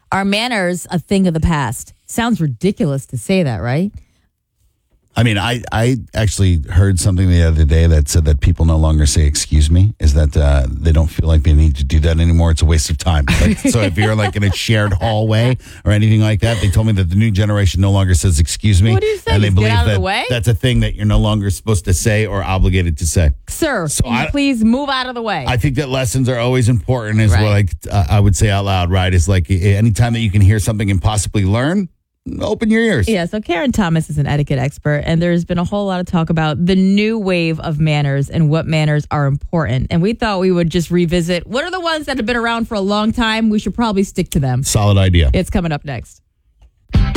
Are manners a thing of the past? Sounds ridiculous to say that, right? I mean, I actually heard something the other day that said that people no longer say excuse me, is that they don't feel like they need to do that anymore. It's a waste of time. Like, so if you're like in a shared hallway or anything like that, they told me that the new generation no longer says excuse me. What do you say? And they Just believe get out of that the way? that's a thing that you're no longer supposed to say or obligated to say. Sir, So can you please move out of the way? I think that lessons are always important, is Right. what I would say out loud, right? Is like anytime that you can hear something and possibly learn, open your ears. Yeah, so Karen Thomas is an etiquette expert, and there's been a whole lot of talk about the new wave of manners and what manners are important. And we thought we would just revisit what are the ones that have been around for a long time. We should probably stick to them. Solid idea. It's coming up next.